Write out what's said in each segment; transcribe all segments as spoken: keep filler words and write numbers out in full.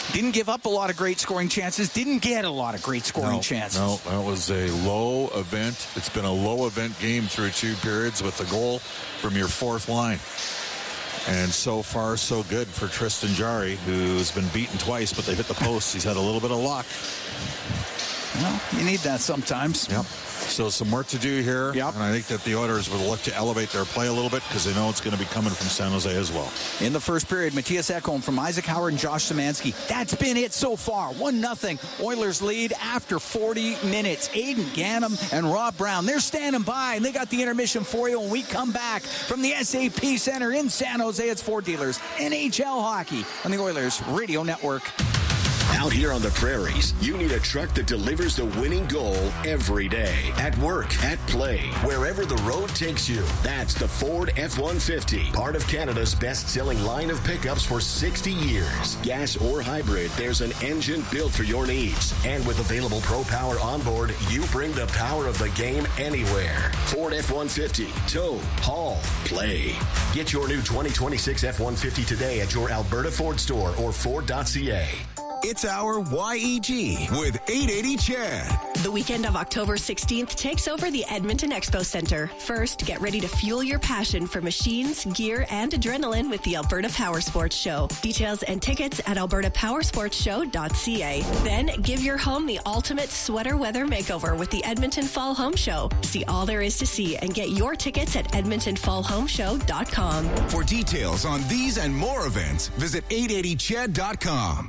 Didn't give up a lot of great scoring chances. Didn't get a lot of great scoring no, chances. No, that was a low event. It's been a low event game through two periods with a goal from your fourth line. And so far, so good for Tristan Jarry, who's been beaten twice, but they've hit the post. He's had a little bit of luck. Well, you need that sometimes. Yep. So some work to do here. Yep. And I think that the Oilers will look to elevate their play a little bit because they know it's going to be coming from San Jose as well. In the first period, Matthias Ekholm from Isaac Howard and Josh Szymanski. That's been it so far. one nothing. Oilers lead after forty minutes. Aiden Gannam and Rob Brown, they're standing by, and they got the intermission for you when we come back from the S A P Center in San Jose. It's Ford Dealers, N H L Hockey on the Oilers Radio Network. Out here on the prairies, you need a truck that delivers the winning goal every day. At work, at play, wherever the road takes you. That's the Ford F one fifty, part of Canada's best-selling line of pickups for sixty years. Gas or hybrid, there's an engine built for your needs. And with available Pro Power onboard, you bring the power of the game anywhere. Ford F one fifty, tow, haul, play. Get your new twenty twenty-six F one fifty today at your Alberta Ford store or Ford dot C A. It's our Y E G with eight eighty Chad. The weekend of October sixteenth takes over the Edmonton Expo Center. First, get ready to fuel your passion for machines, gear, and adrenaline with the Alberta Power Sports Show. Details and tickets at alberta power sports show dot c a. Then, give your home the ultimate sweater weather makeover with the Edmonton Fall Home Show. See all there is to see and get your tickets at edmonton fall home show dot com. For details on these and more events, visit eight eighty chad dot com.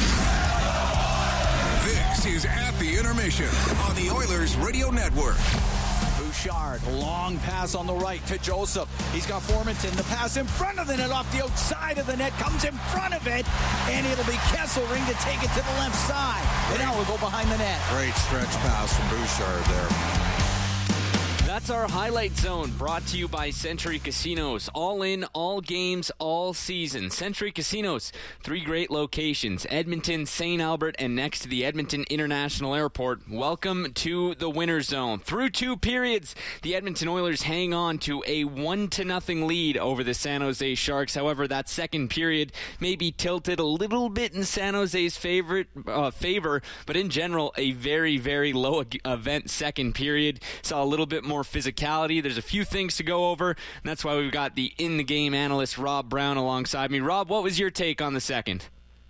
This is At the Intermission on the Oilers Radio Network. Bouchard, long pass on the right to Joseph. He's got Formanton. The pass in front of the net, off the outside of the net, comes in front of it, and it'll be Kesselring to take it to the left side. And now we'll go behind the net. Great stretch pass from Bouchard there. That's our Highlight Zone, brought to you by Century Casinos. All in, all games, all season. Century Casinos, three great locations, Edmonton, Saint Albert, and next to the Edmonton International Airport. Welcome to the Winter Zone. Through two periods, the Edmonton Oilers hang on to a one to nothing lead over the San Jose Sharks. However, that second period may be tilted a little bit in San Jose's favorite, uh, favor, but in general, a very, very low event second period. Saw a little bit more physicality. There's a few things to go over, and that's why we've got the in-the-game analyst Rob Brown alongside me. Rob, what was your take on the second?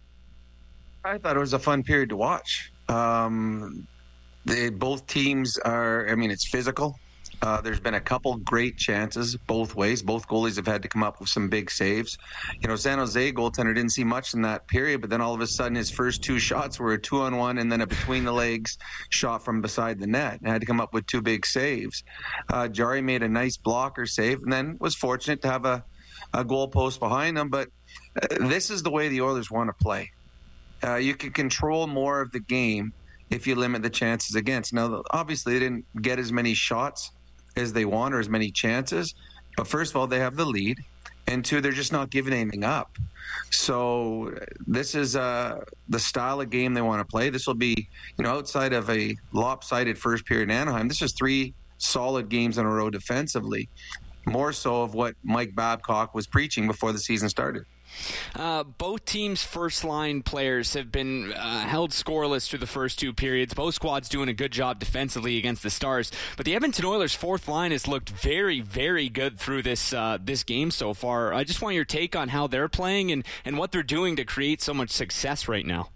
I thought it was a fun period to watch. Um, they, both teams are, I mean, it's physical. Uh, there's been a couple great chances both ways. Both goalies have had to come up with some big saves. You know, San Jose goaltender didn't see much in that period, but then all of a sudden his first two shots were a two-on-one and then a between-the-legs shot from beside the net. And had to come up with two big saves. Uh, Jarry made a nice blocker save and then was fortunate to have a, a goal post behind him. But uh, this is the way the Oilers want to play. Uh, you can control more of the game if you limit the chances against. Now, obviously, they didn't get as many shots as they want or as many chances, but first of all, they have the lead, and two, they're just not giving anything up. So this is uh, the style of game they want to play. This will be, you know, outside of a lopsided first period in Anaheim, this is three solid games in a row defensively, more so of what Mike Babcock was preaching before the season started. Uh, both teams' first-line players have been uh, held scoreless through the first two periods. Both squads doing a good job defensively against the Stars. But the Edmonton Oilers' fourth line has looked very, very good through this uh, this game so far. I just want your take on how they're playing and, and what they're doing to create so much success right now.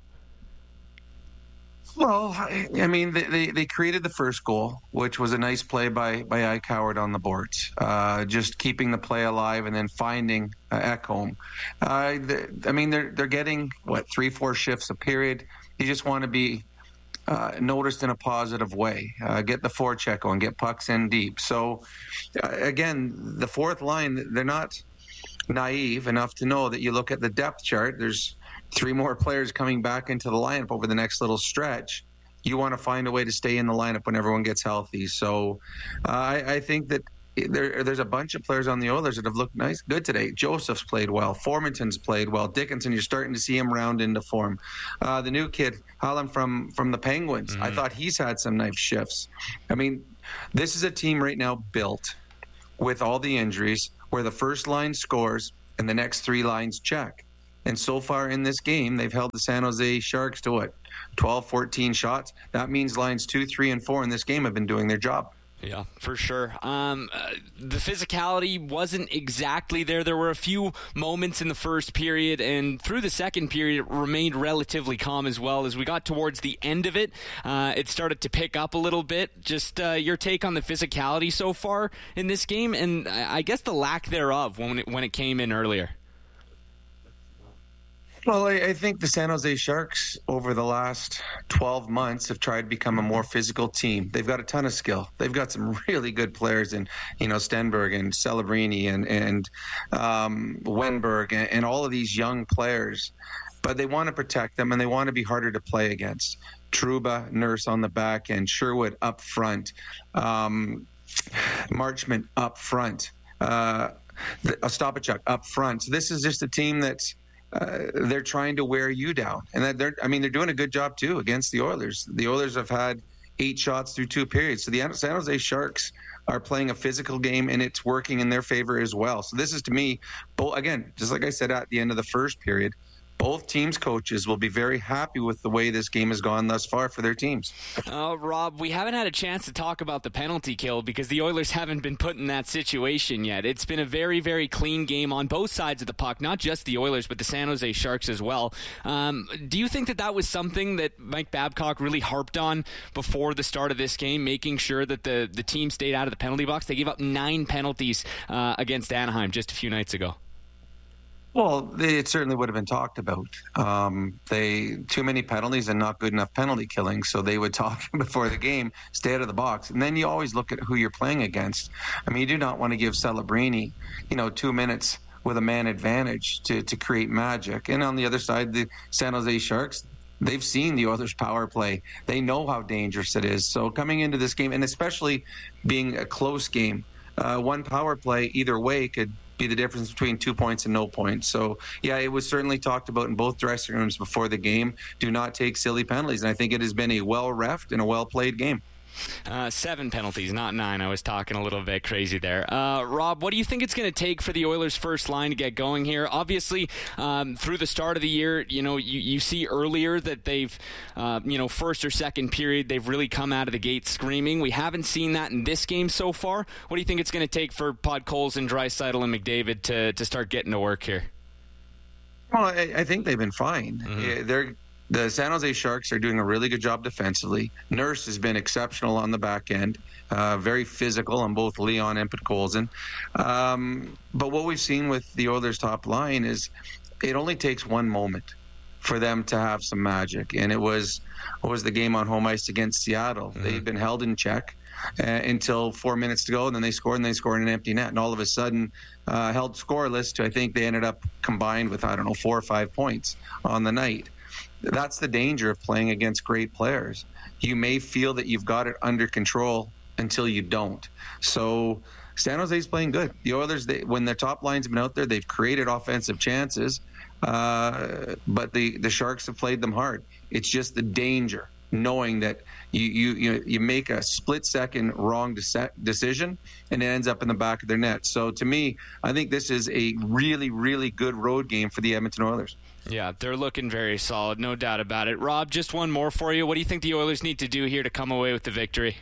Well, I mean, they, they, they created the first goal, which was a nice play by, by Ike Howard on the boards. Uh, just keeping the play alive and then finding uh, Ekholm. Uh, I mean, they're they're getting, what, three, four shifts a period. You just want to be uh, noticed in a positive way. Uh, get the forecheck on, get pucks in deep. So, uh, again, the fourth line, they're not naive enough to know that you look at the depth chart, there's three more players coming back into the lineup over the next little stretch. You want to find a way to stay in the lineup when everyone gets healthy. So uh, I, I think that there, there's a bunch of players on the Oilers that have looked nice, good today. Joseph's played well. Formanton's played well. Dickinson, you're starting to see him round into form. Uh, the new kid, Holland from, from the Penguins, mm-hmm. I thought he's had some nice shifts. I mean, this is a team right now built with all the injuries where the first line scores and the next three lines check. And so far in this game, they've held the San Jose Sharks to what, twelve, fourteen shots? That means lines two, three, and four in this game have been doing their job. Yeah, for sure. Um, uh, the physicality wasn't exactly there. There were a few moments in the first period, and through the second period, it remained relatively calm as well. As we got towards the end of it, uh, it started to pick up a little bit. Just uh, your take on the physicality so far in this game, and I guess the lack thereof when it, when it came in earlier. Well, I, I think the San Jose Sharks over the last twelve months have tried to become a more physical team. They've got a ton of skill. They've got some really good players in, you know, Stenberg and Celebrini and, and um, Wenberg and, and all of these young players. But they want to protect them, and they want to be harder to play against. Trouba, Nurse on the back end, Sherwood up front, um, Marchment up front, uh, Ostapachuk up front. So this is just a team that's Uh, they're trying to wear you down, and that they're—I mean, they're doing a good job too against the Oilers. The Oilers have had eight shots through two periods, so the San Jose Sharks are playing a physical game, and it's working in their favor as well. So this is, to me, both again, just like I said at the end of the first period, both teams' coaches will be very happy with the way this game has gone thus far for their teams. Uh, Rob, we haven't had a chance to talk about the penalty kill because the Oilers haven't been put in that situation yet. It's been a very, very clean game on both sides of the puck, not just the Oilers, but the San Jose Sharks as well. Um, do you think that that was something that Mike Babcock really harped on before the start of this game, making sure that the, the team stayed out of the penalty box? They gave up nine penalties uh, against Anaheim just a few nights ago. Well, they, it certainly would have been talked about. Um, they too many penalties and not good enough penalty killing, so they would talk before the game, stay out of the box. And then you always look at who you're playing against. I mean, you do not want to give Celebrini, you know, two minutes with a man advantage to, to create magic. And on the other side, the San Jose Sharks, they've seen the Oilers' power play. They know how dangerous it is. So coming into this game, and especially being a close game, uh, one power play either way could be the difference between two points and no points. So, yeah, it was certainly talked about in both dressing rooms before the game. Do not take silly penalties. And I think it has been a well-reffed and a well-played game. Uh, seven penalties, not nine. I was talking a little bit crazy there. Uh, Rob, what do you think it's going to take for the Oilers' first line to get going here? Obviously, um, through the start of the year, you know, you, you see earlier that they've, uh, you know, first or second period, they've really come out of the gate screaming. We haven't seen that in this game so far. What do you think it's going to take for Podkolzin, Draisaitl, and McDavid to, to start getting to work here? Well, I, I think they've been fine. Mm-hmm. They're The San Jose Sharks are doing a really good job defensively. Nurse has been exceptional on the back end, uh, very physical on both Leon and Podkolzin. Um, but what we've seen with the Oilers' top line is it only takes one moment for them to have some magic. And it was what was the game on home ice against Seattle. Mm-hmm. They've been held in check uh, until four minutes to go, and then they scored, and they scored in an empty net. And all of a sudden, uh, held scoreless to, I think they ended up combined with, I don't know, four or five points on the night. That's the danger of playing against great players. You may feel that you've got it under control until you don't. So San Jose's playing good. The Oilers, they, when their top line's been out there, they've created offensive chances, uh, but the, the Sharks have played them hard. It's just the danger, knowing that you you you, you make a split-second wrong de- decision and it ends up in the back of their net. So to me, I think this is a really, really good road game for the Edmonton Oilers. Yeah, they're looking very solid, no doubt about it. Rob, just one more for you. What do you think the Oilers need to do here to come away with the victory?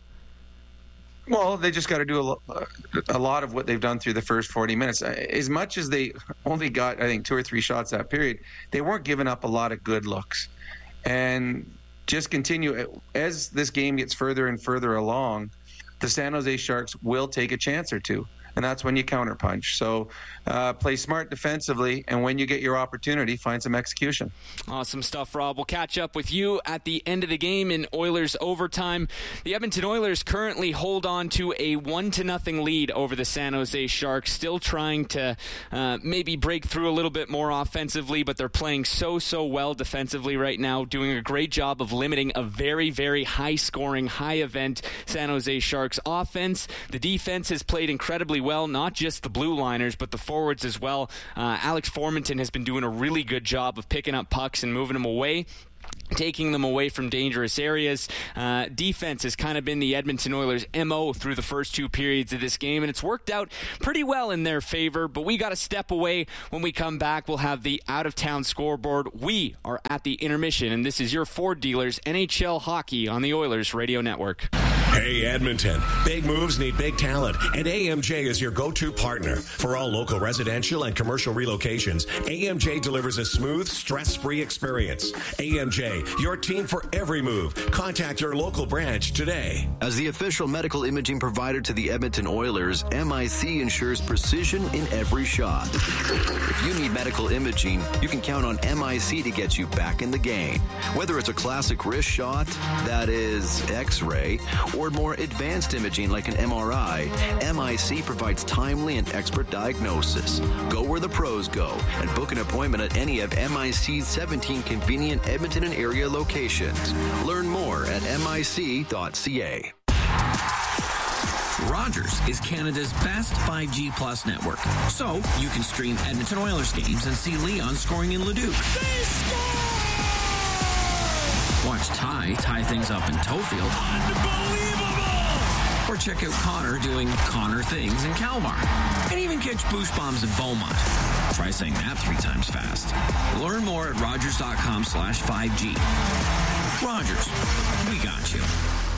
Well, they just got to do a, lo- a lot of what they've done through the first forty minutes. As much as they only got, I think, two or three shots that period, they weren't giving up a lot of good looks. And just continue. As this game gets further and further along, the San Jose Sharks will take a chance or two. And that's when you counterpunch. So uh, play smart defensively, and when you get your opportunity, find some execution. Awesome stuff, Rob. We'll catch up with you at the end of the game in Oilers overtime. The Edmonton Oilers currently hold on to a one to nothing lead over the San Jose Sharks, still trying to uh, maybe break through a little bit more offensively, but they're playing so, so well defensively right now, doing a great job of limiting a very, very high-scoring, high-event San Jose Sharks offense. The defense has played incredibly well. well, not just the blue liners, but the forwards as well. Uh, Alex Formanton has been doing a really good job of picking up pucks and moving them away, taking them away from dangerous areas. Uh, defense has kind of been the Edmonton Oilers' M O through the first two periods of this game, and it's worked out pretty well in their favor, but we got to step away. When we come back, we'll have the out-of-town scoreboard. We are at the intermission, and this is your Ford Dealers N H L Hockey on the Oilers Radio Network. Hey, Edmonton. Big moves need big talent, and A M J is your go-to partner. For all local residential and commercial relocations, A M J delivers a smooth, stress-free experience. A M J, your team for every move. Contact your local branch today. As the official medical imaging provider to the Edmonton Oilers, M I C ensures precision in every shot. If you need medical imaging, you can count on M I C to get you back in the game. Whether it's a classic wrist shot, that is X-ray, or more advanced imaging like an M R I, M I C provides timely and expert diagnosis. Go where the pros go and book an appointment at any of M I C's seventeen convenient Edmonton and area locations. Learn more at M I C dot C A. Rogers is Canada's best five G Plus network, so you can stream Edmonton Oilers games and see Leon scoring in Leduc. They score! Watch Ty tie things up in Tofield. Unbelievable! Or check out Connor doing Connor things in Kalmar. And even catch boost bombs in Beaumont. Try saying that three times fast. Learn more at rogers.com slash 5G. Rogers, we got you.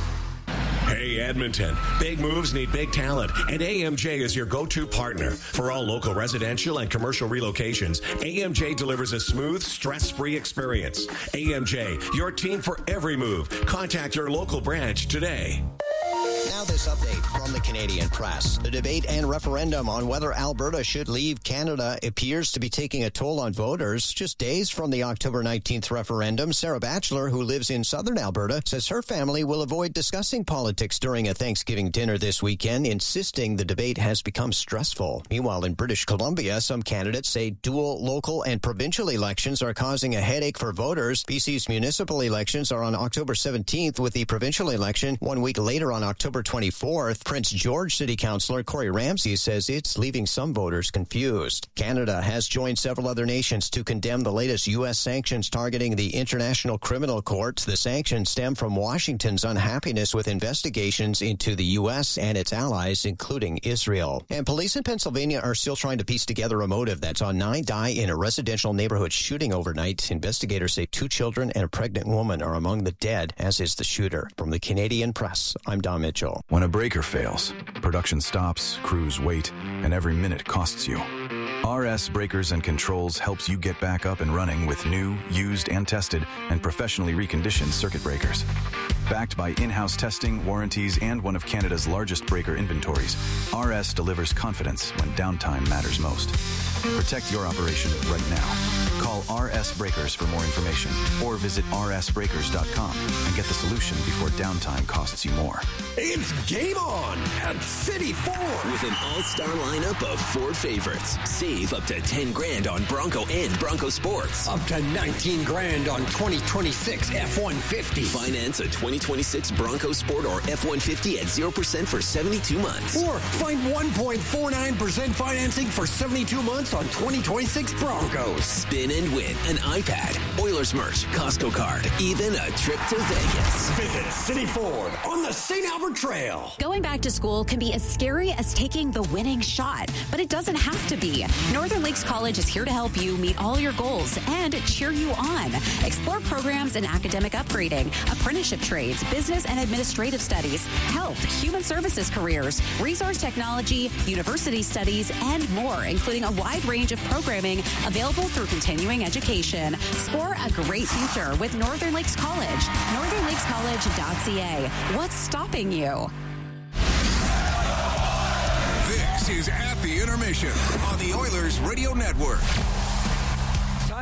Hey, Edmonton. Big moves need big talent, and A M J is your go-to partner. For all local residential and commercial relocations, A M J delivers a smooth, stress-free experience. A M J, your team for every move. Contact your local branch today. Now this update from the Canadian press. The debate and referendum on whether Alberta should leave Canada appears to be taking a toll on voters. Just days from the October nineteenth referendum, Sarah Batchelor, who lives in southern Alberta, says her family will avoid discussing politics during a Thanksgiving dinner this weekend, insisting the debate has become stressful. Meanwhile, in British Columbia, some candidates say dual local and provincial elections are causing a headache for voters. B C's municipal elections are on October seventeenth, with the provincial election one week later on October twenty-fourth. Prince George City Councillor Corey Ramsey says it's leaving some voters confused. Canada has joined several other nations to condemn the latest U S sanctions targeting the International Criminal Court. The sanctions stem from Washington's unhappiness with investigations into the U S and its allies, including Israel. And police in Pennsylvania are still trying to piece together a motive that saw nine die in a residential neighborhood shooting overnight. Investigators say two children and a pregnant woman are among the dead, as is the shooter. From the Canadian Press, I'm Don Mitchell. When a breaker fails, production stops, crews wait, and every minute costs you. R S Breakers and Controls helps you get back up and running with new, used, and tested, and professionally reconditioned circuit breakers. Backed by in-house testing, warranties, and one of Canada's largest breaker inventories, R S delivers confidence when downtime matters most. Protect your operation right now. Call R S Breakers for more information, or visit r s breakers dot com and get the solution before downtime costs you more. It's game on at City Ford with an all-star lineup of Ford favorites. Save up to ten grand on Bronco and Bronco Sports. Up to nineteen grand on twenty twenty-six F one fifty. Finance a twenty twenty-six Bronco Sport or F one fifty at zero percent for seventy-two months. Or find one point four nine percent financing for seventy-two months on twenty twenty-six Broncos. Spin and win an iPad, Oilers merch, Costco card, even a trip to Vegas. Visit City Ford on the Saint Albert Trail. Going back to school can be as scary as taking the winning shot, but it doesn't have to be. Northern Lakes College is here to help you meet all your goals and cheer you on. Explore programs in academic upgrading, apprenticeship trades, business and administrative studies, health, human services careers, resource technology, university studies, and more, including a wide range of programming available through continuing education. Score a great future with Northern Lakes College. northern lakes college dot c a. What's stopping you? This is At the Intermission on the Oilers Radio Network. Time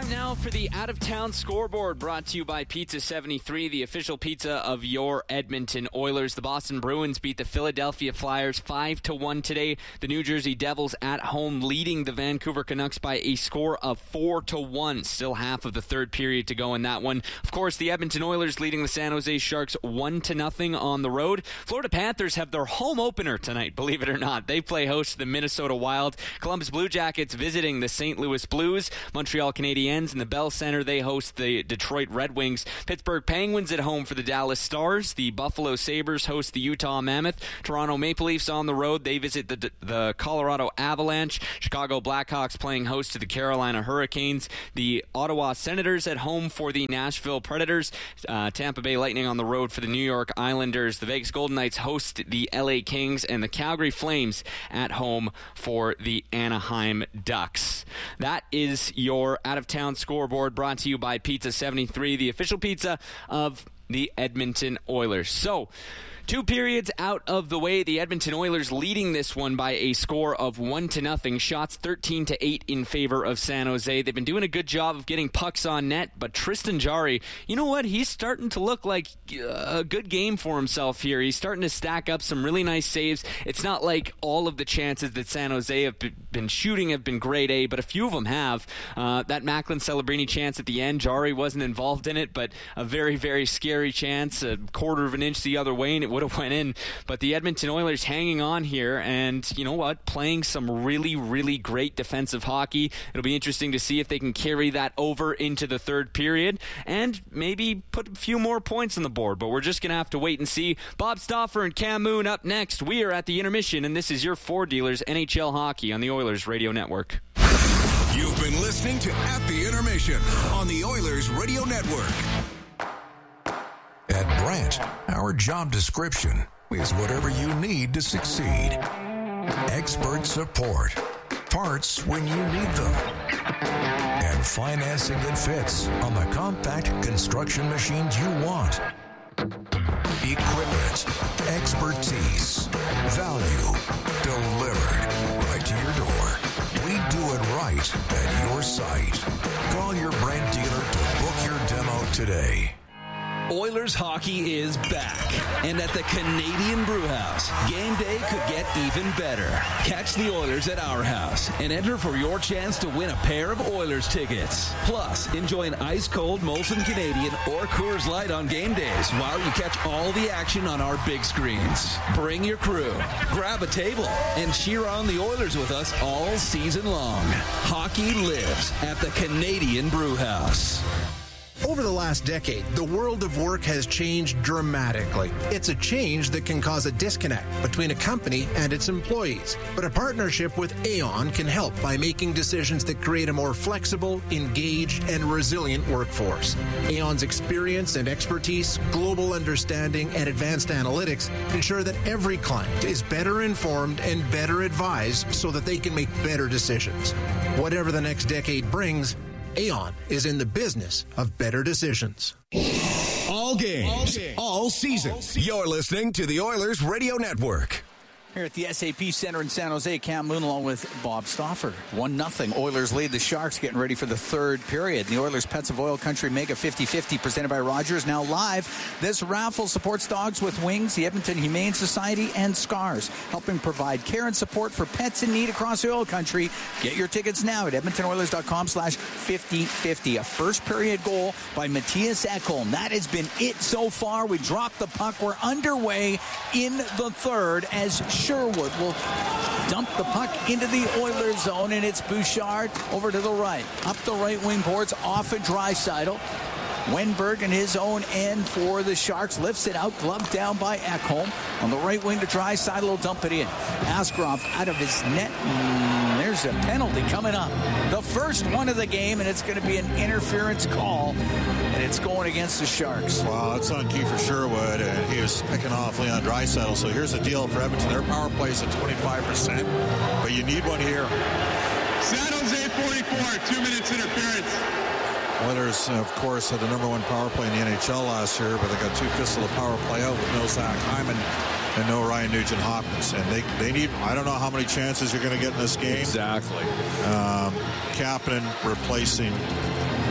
Time now for the out-of-town scoreboard, brought to you by Pizza seventy-three, the official pizza of your Edmonton Oilers. The Boston Bruins beat the Philadelphia Flyers five to one today. The New Jersey Devils at home leading the Vancouver Canucks by a score of four to one. Still half of the third period to go in that one. Of course, the Edmonton Oilers leading the San Jose Sharks one to nothing on the road. Florida Panthers have their home opener tonight, believe it or not. They play host to the Minnesota Wild. Columbus Blue Jackets visiting the Saint Louis Blues. Montreal Canadiens in the Bell Center, they host the Detroit Red Wings. Pittsburgh Penguins at home for the Dallas Stars. The Buffalo Sabres host the Utah Mammoth. Toronto Maple Leafs on the road, they visit the the Colorado Avalanche. Chicago Blackhawks playing host to the Carolina Hurricanes. The Ottawa Senators at home for the Nashville Predators. Uh, Tampa Bay Lightning on the road for the New York Islanders. The Vegas Golden Knights host the L A Kings, and the Calgary Flames at home for the Anaheim Ducks. That is your out-of-town scoreboard, brought to you by Pizza seventy-three, the official pizza of the Edmonton Oilers. So, two periods out of the way, the Edmonton Oilers leading this one by a score of one to nothing. Shots thirteen to eight in favor of San Jose. They've been doing a good job of getting pucks on net, but Tristan Jarry, you know what? He's starting to look like a good game for himself here. He's starting to stack up some really nice saves. It's not like all of the chances that San Jose have been shooting have been grade A, but a few of them have. Uh, that Macklin Celebrini chance at the end, Jarry wasn't involved in it, but a very, very scary chance, a quarter of an inch the other way, and it would have went in. But the Edmonton Oilers hanging on here, and you know what, playing some really, really great defensive hockey. It'll be interesting to see if they can carry that over into the third period and maybe put a few more points on the board, but we're just going to have to wait and see. Bob Stauffer and Cam Moon up next. We are at the intermission, and this is your Ford Dealers N H L Hockey on the Oilers Radio Network. You've been listening to At the Intermission on the Oilers Radio Network. At Brandt, our job description is whatever you need to succeed. Expert support, parts when you need them, and financing that fits on the compact construction machines you want. Equipment, expertise, value, delivered right to your door. We do it right at your site. Call your Brandt dealer to book your demo today. Oilers hockey is back, and at the Canadian Brewhouse, game day could get even better. Catch the Oilers at our house and enter for your chance to win a pair of Oilers tickets. Plus, enjoy an ice-cold Molson Canadian or Coors Light on game days while you catch all the action on our big screens. Bring your crew, grab a table, and cheer on the Oilers with us all season long. Hockey lives at the Canadian Brewhouse. Over the last decade, the world of work has changed dramatically. It's a change that can cause a disconnect between a company and its employees. But a partnership with Aon can help by making decisions that create a more flexible, engaged, and resilient workforce. Aon's experience and expertise, global understanding, and advanced analytics ensure that every client is better informed and better advised so that they can make better decisions. Whatever the next decade brings, Aon is in the business of better decisions. All games, all, games, all season. All season. You're listening to the Oilers Radio Network. Here at the S A P Center in San Jose, Cam Moon along with Bob Stauffer. one nothing. Oilers lead the Sharks, getting ready for the third period. The Oilers Pets of Oil Country Mega fifty-fifty presented by Rogers. Now live. This raffle supports Dogs with Wings, the Edmonton Humane Society, and SCARS, helping provide care and support for pets in need across the oil country. Get your tickets now at edmontonoilers.com slash 5050. A first period goal by Matthias Ekholm. That has been it so far. We dropped the puck. We're underway in the third as Sherwood will dump the puck into the Oilers zone, and it's Bouchard over to the right. Up the right wing boards, off a Draisaitl. Wenberg in his own end for the Sharks. Lifts it out, gloved down by Ekholm. On the right wing to Draisaitl, will dump it in. Askarov out of his net. Mm, there's a penalty coming up. The first one of the game, and it's going to be an interference call. And it's going against the Sharks. Well, it's on Kiefer Sherwood, and he was picking off Leon Draisaitl. So here's the deal for Edmonton. Their power play is at twenty-five percent, but you need one here. San Jose forty-four, two minutes interference. Oilers, of course, had the number one power play in the N H L last year, but they got two fifths of the power play out with no Zach Hyman and no Ryan Nugent-Hopkins. And they, they need, I don't know how many chances you're going to get in this game. Exactly. Um, Kapanen replacing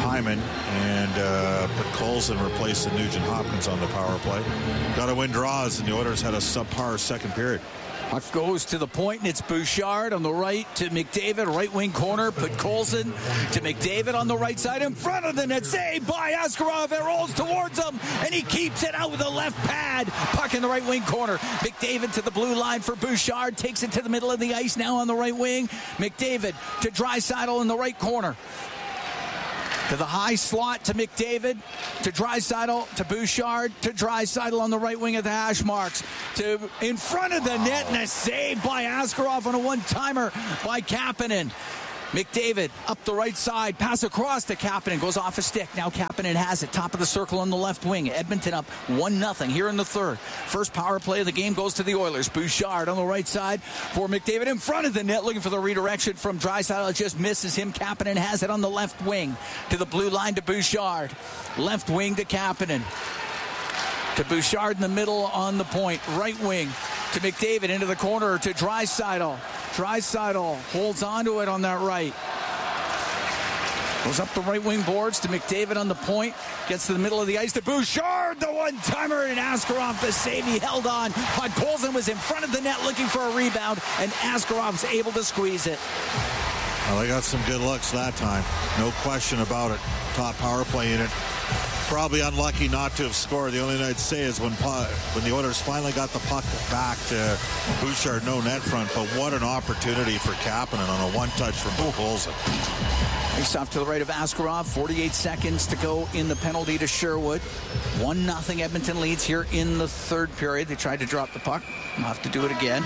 Hyman, and uh, put Colson replaced Nugent Hopkins on the power play. Got to win draws, and the Oilers had a subpar second period. Puck goes to the point, and it's Bouchard on the right to McDavid, right wing corner. Put Colson to McDavid on the right side in front of the net. Saved by Askarov. It rolls towards him, and he keeps it out with the left pad. Puck in the right wing corner. McDavid to the blue line for Bouchard. Takes it to the middle of the ice now on the right wing. McDavid to Draisaitl in the right corner. To the high slot to McDavid, to Draisaitl, to Bouchard, to Draisaitl on the right wing of the hash marks, to in front of the net, and a save by Askarov on a one-timer by Kapanen. McDavid up the right side, pass across to Kapanen, goes off a stick. Now Kapanen has it, top of the circle on the left wing. Edmonton up one nothing here in the third. First power play of the game goes to the Oilers. Bouchard on the right side for McDavid in front of the net, looking for the redirection from Draisaitl. It just misses him. Kapanen has it on the left wing to the blue line to Bouchard. Left wing to Kapanen. To Bouchard in the middle on the point. Right wing to McDavid into the corner to Draisaitl. Draisaitl holds onto it on that right. Goes up the right wing boards to McDavid on the point. Gets to the middle of the ice to Bouchard, the one-timer, and Askarov the save. He held on. Podkolzin was in front of the net looking for a rebound, and Askarov's able to squeeze it. Well, they got some good looks that time. No question about it. Top power play unit. Probably unlucky not to have scored. The only thing I'd say is when when the Oilers finally got the puck back to Bouchard, no net front, but what an opportunity for Kapanen on a one-touch from Podkolzin. Face off to the right of Askarov. forty-eight seconds to go in the penalty to Sherwood. one nothing Edmonton leads here in the third period. They tried to drop the puck. They'll have to do it again.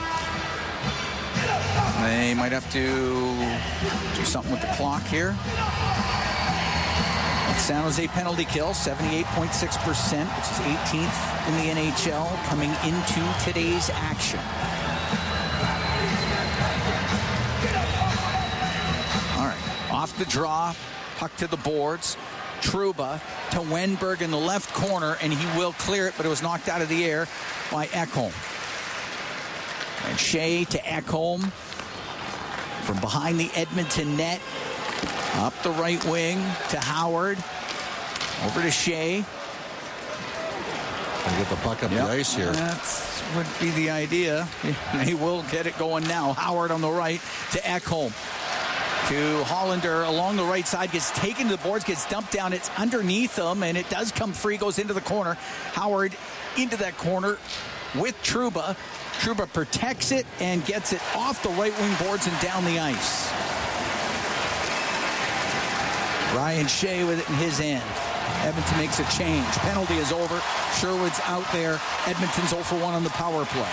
They might have to do something with the clock here. San Jose penalty kill, seventy-eight point six percent, which is eighteenth in the N H L, coming into today's action. All right, off the draw, puck to the boards. Trouba to Wenberg in the left corner, and he will clear it, but it was knocked out of the air by Ekholm. And Shea to Ekholm from behind the Edmonton net. Up the right wing to Howard. Over to Shea. And get the puck up yep. the ice here. That would be the idea. He will get it going now. Howard on the right to Ekholm. To Hollander along the right side. Gets taken to the boards. Gets dumped down. It's underneath him. And it does come free. Goes into the corner. Howard into that corner with Trouba. Trouba protects it and gets it off the right wing boards and down the ice. Ryan Shea with it in his end. Edmonton makes a change. Penalty is over. Sherwood's out there. Edmonton's oh for one on the power play.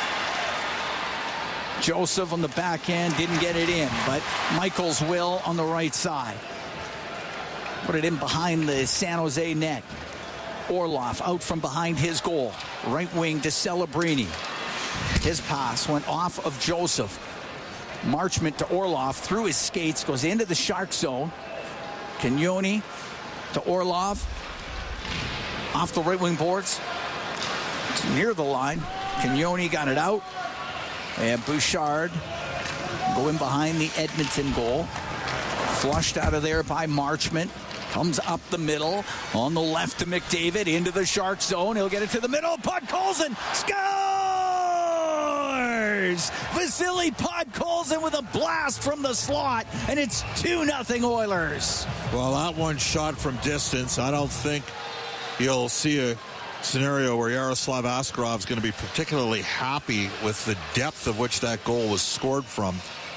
Joseph on the back end didn't get it in, but Michaels will on the right side. Put it in behind the San Jose net. Orlov out from behind his goal. Right wing to Celebrini. His pass went off of Joseph. Marchment to Orlov through his skates. Goes into the Shark zone. Kenyoni to Orlov. Off the right wing boards. It's near the line. Kenyoni got it out. And Bouchard going behind the Edmonton goal. Flushed out of there by Marchment. Comes up the middle. On the left to McDavid. Into the Shark zone. He'll get it to the middle. Podkolzin scores! Vasily Podkolzin with a blast from the slot. And it's two nothing Oilers. Well, that one shot from distance. I don't think you'll see a scenario where Yaroslav Askarov is going to be particularly happy with the depth of which that goal was scored from.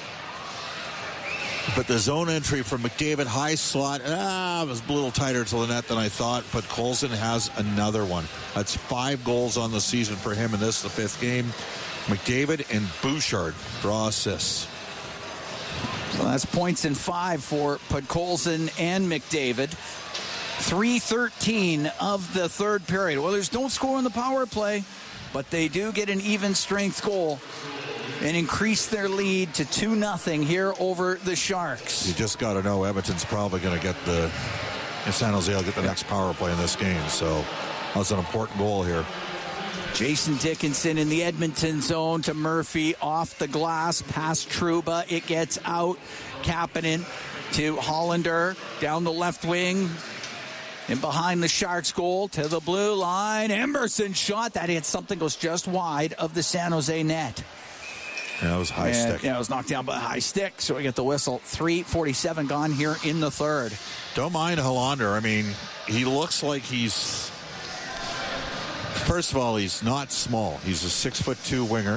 But the zone entry from McDavid, high slot, ah, was a little tighter to the net than I thought. But Colson has another one. That's five goals on the season for him, and this is the fifth game. McDavid and Bouchard draw assists. So that's points in five for Podkolzin and McDavid. three thirteen of the third period. Oilers don't score on the power play, but they do get an even strength goal and increase their lead to two nothing here over the Sharks. You just got to know Edmonton's probably going to get the, in San Jose will get the next power play in this game. So that's an important goal here. Jason Dickinson in the Edmonton zone to Murphy off the glass, past Trouba. It gets out. Kapanen to Hollander down the left wing. And behind the Sharks goal to the blue line. Emerson shot that hit something, goes just wide of the San Jose net. Yeah, that was high and, stick. Yeah, it was knocked down by a high stick. So we get the whistle. three forty-seven gone here in the third. Don't mind Hollander. I mean, he looks like he's... First of all, he's not small. He's a six foot two winger.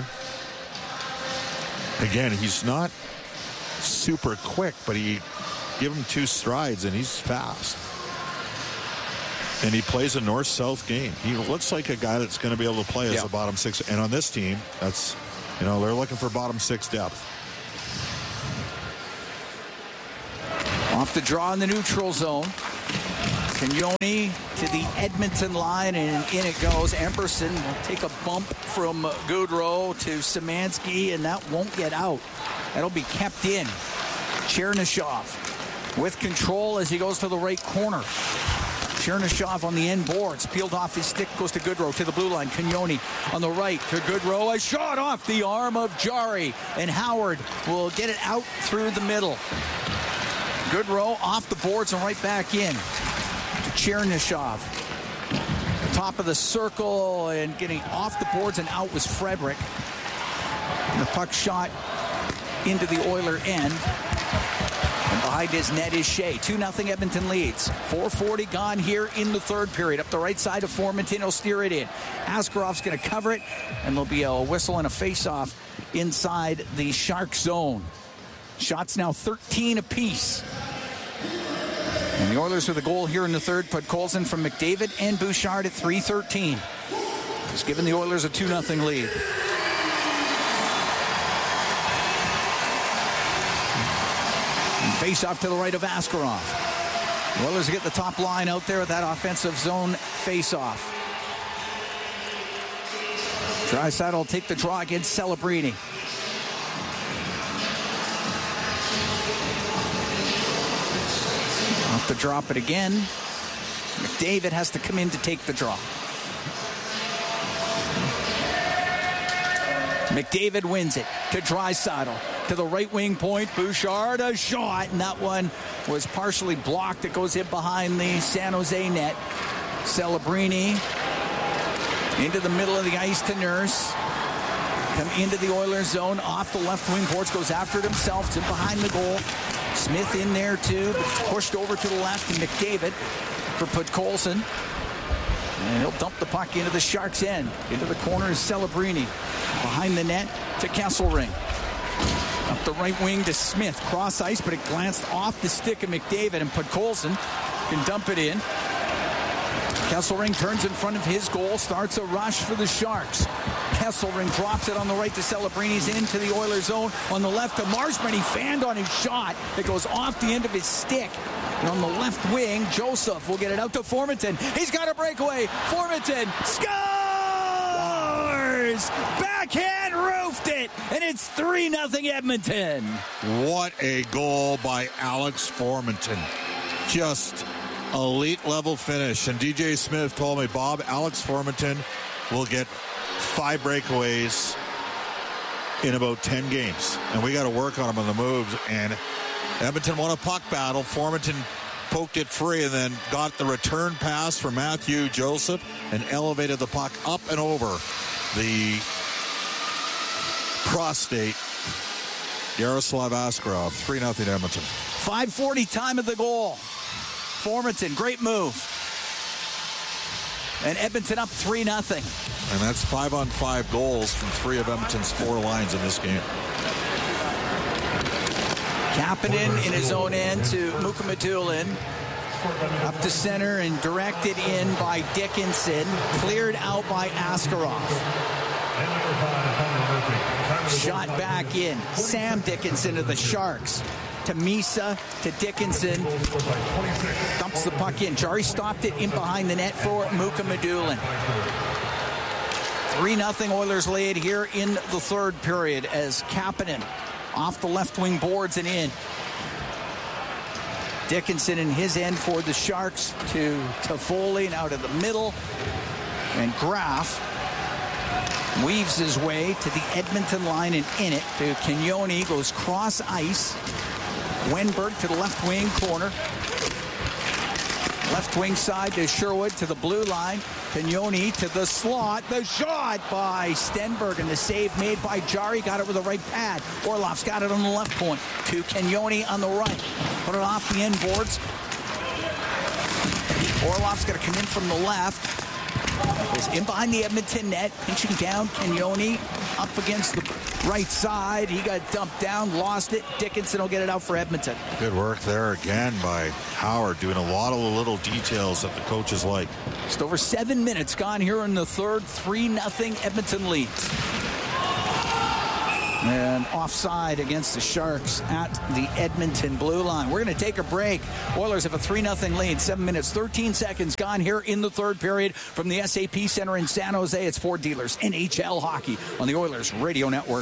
Again, he's not super quick, but he give him two strides and he's fast. And he plays a north-south game. He looks like a guy that's going to be able to play as yeah. a bottom six. And on this team, that's, you know, they're looking for bottom six depth. Off the draw in the neutral zone. Cagnoni to the Edmonton line, and in it goes. Emerson will take a bump from Gaudreau to Szymanski, and that won't get out. That'll be kept in. Chernyshov with control as he goes to the right corner. Chernyshov on the end boards, peeled off his stick, goes to Gaudreau to the blue line. Cagnoni on the right to Gaudreau. A shot off the arm of Jarry, and Howard will get it out through the middle. Gaudreau off the boards and right back in to Chernyshov. Top of the circle and getting off the boards and out was Frederick. And the puck shot into the Oiler end. And behind his net is Shea. two nothing Edmonton leads. four forty gone here in the third period. Up the right side of Formenton, he'll steer it in. Askarov's going to cover it, and there'll be a whistle and a face-off inside the Shark zone. Shots now thirteen apiece. And the Oilers with a goal here in the third put Colson from McDavid and Bouchard at three thirteen. It's given the Oilers a two nothing lead. Face off to the right of Askarov. The Oilers get the top line out there with that offensive zone face-off. Draisaitl will take the draw against Celebrini. Off to drop it again. McDavid has to come in to take the draw. McDavid wins it to Draisaitl. To the right wing point, Bouchard, a shot, and that one was partially blocked. It goes in behind the San Jose net. Celebrini into the middle of the ice to Nurse. Come into the Oilers zone, off the left wing boards, goes after it himself, to behind the goal. Smith in there too, but pushed over to the left, and McDavid for Podkolzin. And he'll dump the puck into the Sharks' end. Into the corner is Celebrini. Behind the net to Kesselring. Up the right wing to Smith. Cross ice, but it glanced off the stick of McDavid, and Podkolzin can dump it in. Kesselring turns in front of his goal, starts a rush for the Sharks. Kesselring drops it on the right to Celebrini's into the Oilers zone. On the left to Marshman. He fanned on his shot. It goes off the end of his stick. And on the left wing, Joseph will get it out to Formenton. He's got a breakaway. Formenton scores! Backhand roofed it, and it's three nothing Edmonton. What a goal by Alex Formenton. Just elite level finish. And D J Smith told me, Bob, Alex Formenton will get five breakaways in about ten games. And we got to work on him on the moves. And Edmonton won a puck battle. Formenton poked it free and then got the return pass for Matthew Joseph and elevated the puck up and over the prostate Yaroslav Askarov. three nothing Edmonton. five forty time of the goal. Formenton, great move. And Edmonton up three nothing. And that's five on five goals from three of Edmonton's four lines in this game. Kapanen in his own end to Mukhamadullin. Up to center and directed in by Dickinson. Cleared out by Askarov. Shot back in. Sam Dickinson of the Sharks. To Misa, to Dickinson. Dumps the puck in. Jarry stopped it in behind the net for Mukhamadullin. three nothing Oilers lead here in the third period as Kapanen off the left wing boards and in. Dickinson in his end for the Sharks to Toffoli and out of the middle. And Graf weaves his way to the Edmonton line and in it to Cagnoni. Goes cross ice Wenberg to the left wing corner. Left wing side to Sherwood to the blue line. Cagnoni to the slot. The shot by Stenberg and the save made by Jarry. Got it with the right pad. Orlov's got it on the left point to Cagnoni on the right. Put it off the end boards. Orlov's going to come in from the left. Is in behind the Edmonton net. Pinching down Cagnoni up against the right side. He got dumped down, lost it. Dickinson will get it out for Edmonton. Good work there again by Howard, doing a lot of the little details that the coaches like. Just over seven minutes gone here in the third. three nothing Edmonton leads. And offside against the Sharks at the Edmonton blue line. We're going to take a break. Oilers have a three nothing lead. Seven minutes, thirteen seconds gone here in the third period from the S A P Center in San Jose. It's Ford Dealers N H L Hockey on the Oilers Radio Network.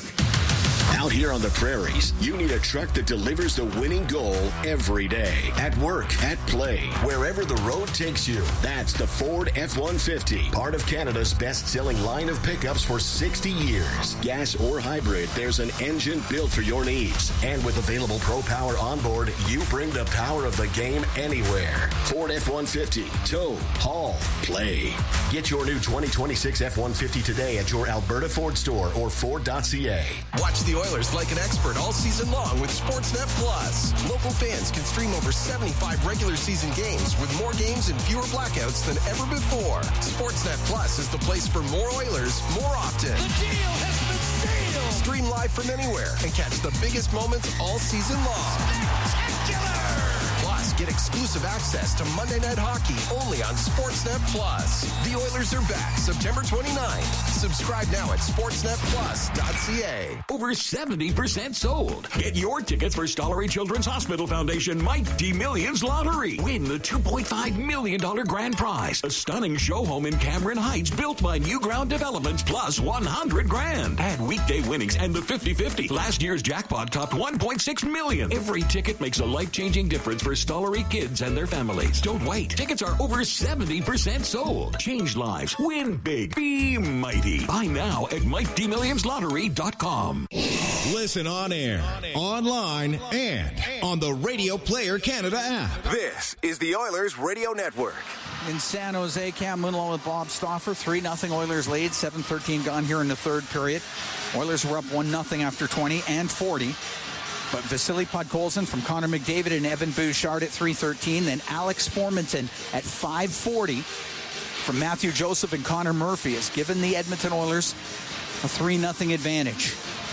Out here on the prairies, you need a truck that delivers the winning goal every day. At work, at play, wherever the road takes you. That's the Ford F one fifty, part of Canada's best-selling line of pickups for sixty years. Gas or hybrid, there's an engine built for your needs. And with available Pro Power onboard, you bring the power of the game anywhere. Ford F one fifty, tow, haul, play. Get your new twenty twenty-six F one fifty today at your Alberta Ford store or Ford dot C A. Watch the Oilers like an expert all season long with Sportsnet Plus. Local fans can stream over seventy-five regular season games with more games and fewer blackouts than ever before. Sportsnet Plus is the place for more Oilers more often. The deal has been sealed. Stream live from anywhere and catch the biggest moments all season long. Spectacular! Plus, get exclusive access to Monday Night Hockey only on Sportsnet Plus. The Oilers are back September twenty-ninth. Subscribe now at sportsnet plus dot c a. Over seventy percent sold. Get your tickets for Stollery Children's Hospital Foundation Mighty Millions Lottery. Win the two point five million dollars grand prize. A stunning show home in Cameron Heights built by New Ground Developments plus one hundred grand. Add weekday winnings and the fifty fifty. Last year's jackpot topped one point six million. Every ticket makes a life-changing difference for Stollery kids and their families. Don't wait. Tickets are over seventy percent sold. Change lives. Win big. Be mighty. Buy now at mighty millions lottery dot com. Listen on air, online, and on the Radio Player Canada app. This is the Oilers Radio Network. In San Jose, Cam Moonlaw with Bob Stauffer. three nothing Oilers lead. seven thirteen gone here in the third period. Oilers were up one nothing after twenty and forty. But Vasily Podkolzin from Connor McDavid and Evan Bouchard at three thirteen. Then Alex Formanton at five forty from Matthew Joseph and Connor Murphy has given the Edmonton Oilers a three nothing advantage.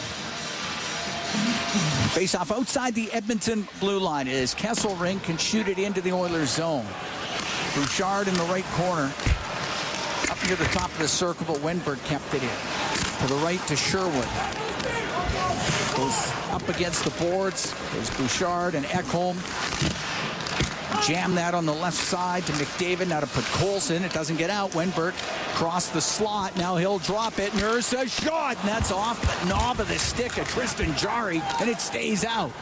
Face off outside the Edmonton blue line as Kesselring can shoot it into the Oilers zone. Bouchard in the right corner. Up near the top of the circle, but Wenberg kept it in. To the right to Sherwood. Goes up against the boards. There's Bouchard and Ekholm. Jam that on the left side to McDavid. Now to Podkolzin. It doesn't get out. Wenberg cross the slot. Now he'll drop it. And there's a shot. And that's off the knob of the stick of Tristan Jarry. And it stays out.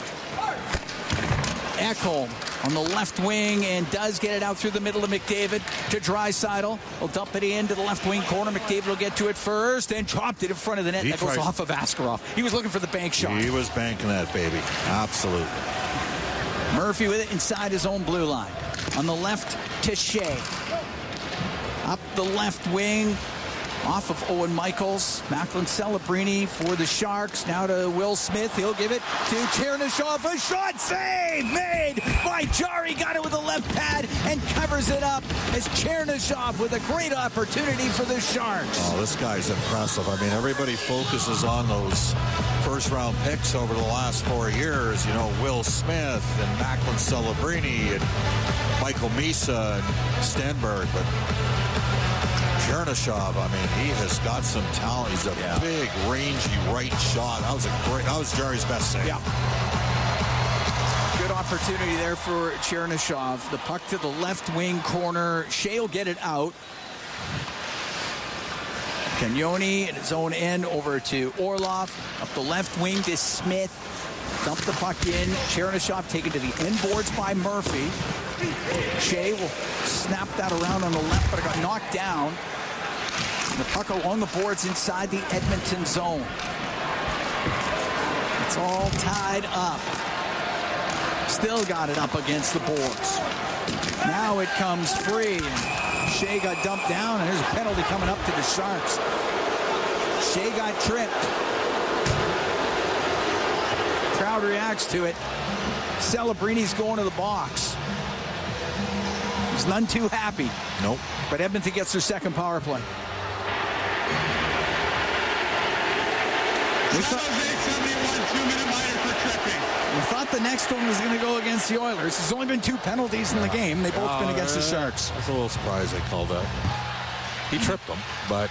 Ekholm on the left wing and does get it out through the middle of McDavid to Draisaitl. He'll dump it into the left wing corner. McDavid will get to it first and chopped it in front of the net. He that goes off of Askarov. He was looking for the bank shot. He was banking that, baby. Absolutely. Murphy with it inside his own blue line. On the left to Shea. Up the left wing. Off of Owen Michaels. Macklin Celebrini for the Sharks. Now to Will Smith. He'll give it to Chernyshov. A shot save made by Jarry. Got it with the left pad and covers it up as Chernyshov with a great opportunity for the Sharks. Oh, this guy's impressive. I mean, everybody focuses on those first round picks over the last four years. You know, Will Smith and Macklin Celebrini and Michael Misa and Stenberg, but Chernyshov, I mean, he has got some talent. He's a yeah. big, rangy right shot. That was a great, that was Jarry's best save. Yeah. Good opportunity there for Chernyshov. The puck to the left wing corner. Shea will get it out. Cagnoni at his own end over to Orlov. Up the left wing to Smith. Dump the puck in. Chernyshov taken to the inboards by Murphy. Shea will snap that around on the left, but it got knocked down. And the puck along the boards inside the Edmonton zone. It's all tied up. Still got it up against the boards. Now it comes free. And Shea got dumped down, and there's a penalty coming up to the Sharks. Shea got tripped. Crowd reacts to it. Celebrini's going to the box. He's none too happy. Nope. But Edmonton gets their second power play. We thought, we thought the next one was going to go against the Oilers. There's only been two penalties in the game. They've both uh, been against the Sharks. I was a little surprised they called that. He tripped them, but...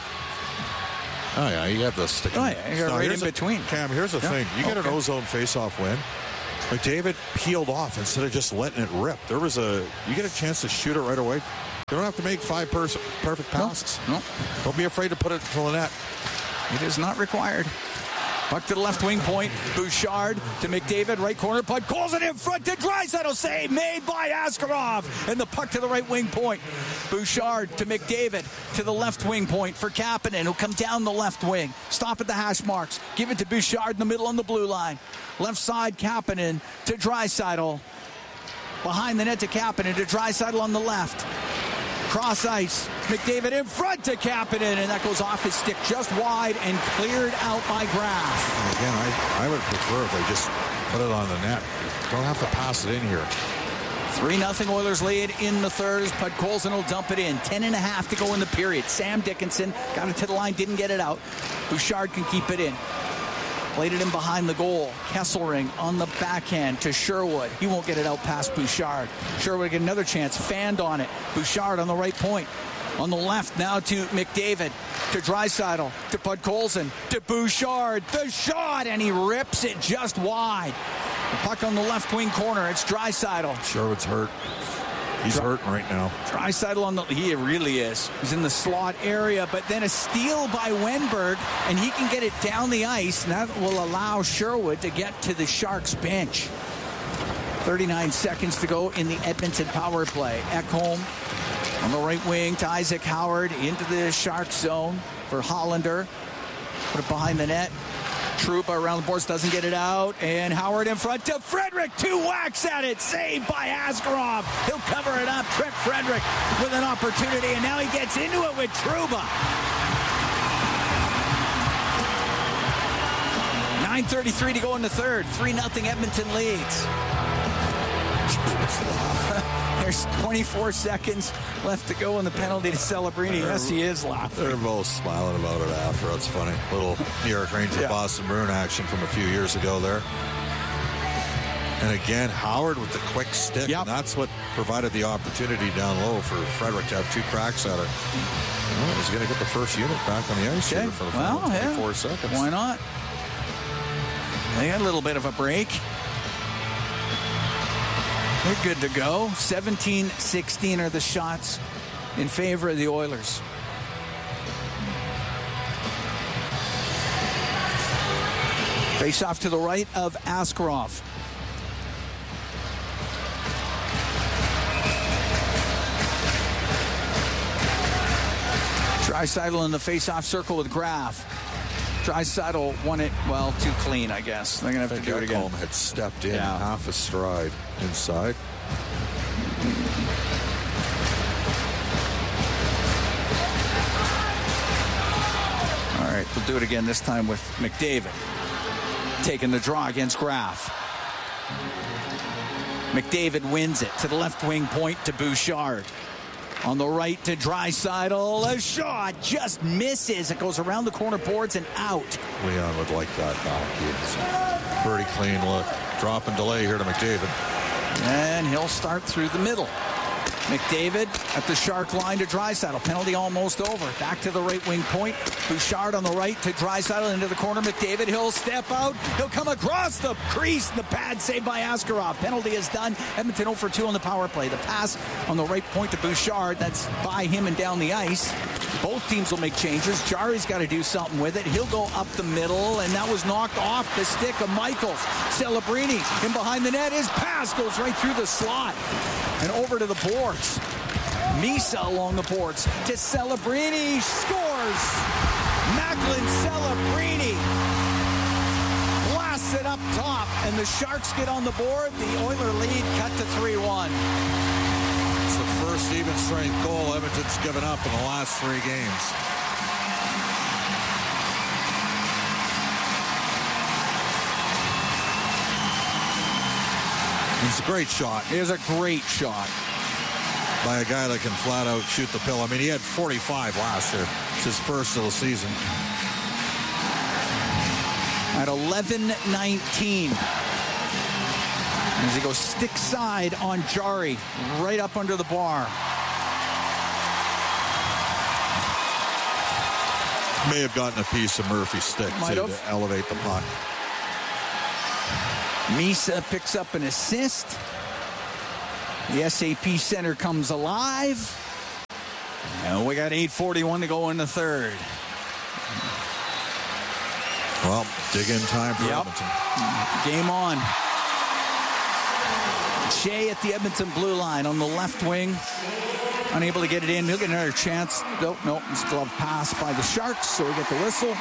Oh, yeah, you got the stick. Oh, yeah, you got no, right in a, between. Cam, here's the yeah. thing. You get okay. an ozone face-off win. McDavid peeled off instead of just letting it rip. There was a... You get a chance to shoot it right away. You don't have to make five pers- perfect passes. No. no. Don't be afraid to put it to the net. It is not required. Puck to the left wing point. Bouchard to McDavid. Right corner. Puck calls it in front to Draisaitl. Save made by Askarov. And the puck to the right wing point. Bouchard to McDavid. To the left wing point for Kapanen, who'll come down the left wing. Stop at the hash marks. Give it to Bouchard in the middle on the blue line. Left side, Kapanen to Draisaitl. Behind the net to Kapanen to Draisaitl on the left. Cross ice. McDavid in front to Kapanen, and that goes off his stick just wide and cleared out by Graf. And again, I, I would prefer if they just put it on the net. Don't have to pass it in here. three nothing Oilers lead in the third as Podkolzin will dump it in. Ten and a half to go in the period. Sam Dickinson got it to the line, didn't get it out. Bouchard can keep it in. Played it in behind the goal. Kesselring on the backhand to Sherwood. He won't get it out past Bouchard. Sherwood get another chance. Fanned on it. Bouchard on the right point. On the left now to McDavid. To Draisaitl. To Podkolzin. To Bouchard. The shot! And he rips it just wide. The puck on the left wing corner. It's Draisaitl. Sherwood's hurt. He's Dry, hurting right now. Draisaitl on the... He really is. He's in the slot area, but then a steal by Wenberg, and he can get it down the ice, and that will allow Sherwood to get to the Sharks bench. thirty-nine seconds to go in the Edmonton power play. Ekholm on the right wing to Isaac Howard into the Sharks zone for Hollander. Put it behind the net. Trouba around the boards, doesn't get it out, and Howard in front to Frederick. Two whacks at it, saved by Askarov. He'll cover it up. Trent Frederick with an opportunity, and now he gets into it with Trouba. nine thirty-three to go in the third. three nothing Edmonton leads. There's twenty-four seconds left to go in the penalty to Celebrini. Yes, he is laughing. They're both smiling about it after. It's funny. Little New York Rangers yeah. Boston Bruin action from a few years ago there. And again, Howard with the quick stick. Yep. And that's what provided the opportunity down low for Frederick to have two cracks at it. Well, he's going to get the first unit back on the ice okay. here for the well, twenty-four yeah. seconds. Why not? They got a little bit of a break. They're good to go. seventeen sixteen are the shots in favor of the Oilers. Face off to the right of Askarov. Draisaitl in the face-off circle with Graf. Draisaitl won it, well, too clean, I guess. They're going to have to do it again. Ekholm had stepped in yeah. half a stride inside. All right, we'll do it again, this time with McDavid. Taking the draw against Graf. McDavid wins it to the left wing point to Bouchard. On the right to Draisaitl. A shot just misses. It goes around the corner boards and out. Leon would like that back. Pretty clean look. Drop and delay here to McDavid. And he'll start through the middle. McDavid at the Shark line to Draisaitl. Penalty almost over. Back to the right wing point. Bouchard on the right to Draisaitl into the corner. McDavid, he'll step out. He'll come across the crease. The pad saved by Askarov. Penalty is done. Edmonton oh for two on the power play. The pass on the right point to Bouchard. That's by him and down the ice. Both teams will make changes. Jari's got to do something with it. He'll go up the middle, and that was knocked off the stick of Michaels. Celebrini in behind the net. His pass goes right through the slot and over to the boards. Misa along the boards to Celebrini. Scores! Macklin Celebrini blasts it up top, and the Sharks get on the board. The Oiler lead cut to three one. It's the first even-strength goal Edmonton's given up in the last three games. It's a great shot. It is a great shot. By a guy that can flat out shoot the pill. I mean, he had forty-five last year. It's his first of the season. At eleven nineteen. As he goes stick side on Jari, right up under the bar. May have gotten a piece of Murphy's stick Might to, have. to elevate the puck. Misa picks up an assist. The S A P Center comes alive. And we got eight forty-one to go in the third. Well, dig in time for yep. Edmonton. Game on. Shea at the Edmonton blue line on the left wing. Unable to get it in. He'll get another chance. Nope, nope. It's glove pass by the Sharks, so we get the whistle.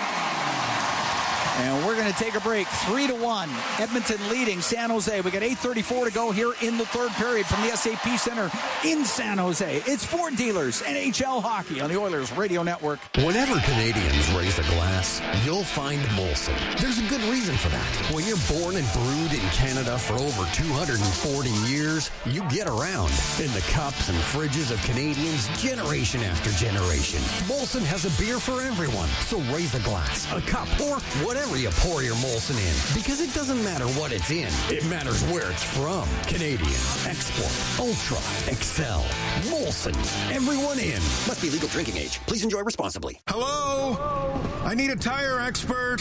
And we're going to take a break. Three to one. Edmonton leading San Jose. We got eight thirty-four to go here in the third period from the S A P Center in San Jose. It's Ford Dealers, N H L Hockey on the Oilers Radio Network. Whenever Canadians raise a glass, you'll find Molson. There's a good reason for that. When you're born and brewed in Canada for over two hundred forty years, you get around in the cups and fridges of Canadians generation after generation. Molson has a beer for everyone. So raise a glass, a cup, or whatever you pour your Molson in, because it doesn't matter what it's in. It matters where it's from. Canadian, Export, Ultra, Excel, Molson. Everyone in. Must be legal drinking age. Please enjoy responsibly. Hello? I need a tire expert.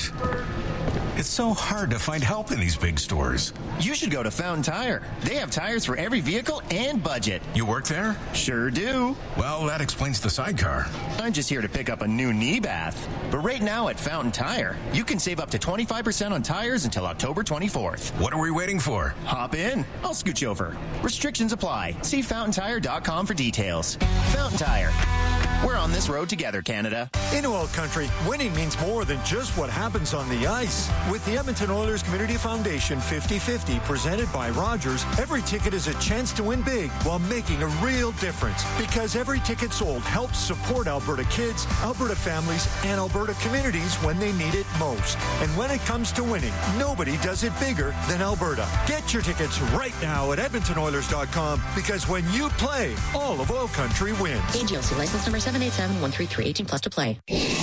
It's so hard to find help in these big stores. You should go to Fountain Tire. They have tires for every vehicle and budget. You work there? Sure do. Well, that explains the sidecar. I'm just here to pick up a new knee bath. But right now at Fountain Tire, you can save up to twenty-five percent on tires until October twenty-fourth. What are we waiting for? Hop in. I'll scooch over. Restrictions apply. See fountain tire dot com for details. Fountain Tire. We're on this road together, Canada. In Oil Country, winning means more than just what happens on the ice. With the Edmonton Oilers Community Foundation fifty fifty presented by Rogers, every ticket is a chance to win big while making a real difference. Because every ticket sold helps support Alberta kids, Alberta families, and Alberta communities when they need it most. And when it comes to winning, nobody does it bigger than Alberta. Get your tickets right now at edmonton oilers dot com, because when you play, all of Oil Country wins. A G O C license number seven eight seven one three three, eighteen plus to play.